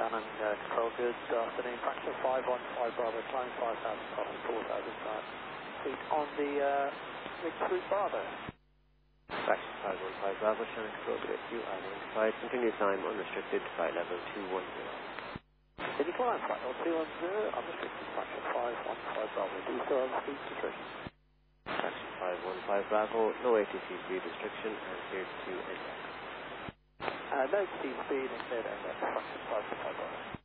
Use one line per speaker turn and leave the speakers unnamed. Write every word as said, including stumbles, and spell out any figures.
Shannon, uh, control good afternoon, fraction five one five Bravo, climb five thousand past four thousand five feet on the uh, Mid Cruise Bravo.
Fraction five one five Bravo, Shannon, control good, you identified, continue climb unrestricted, flight level two one zero.
Did you climb flight level two one zero, unrestricted fraction five one five Bravo, do you still have speed restriction?
Fraction five one five Bravo, no A T C speed restriction, and cleared to N D A C.
Uh, no T speed and cleared N D A C, fraction five one five Bravo.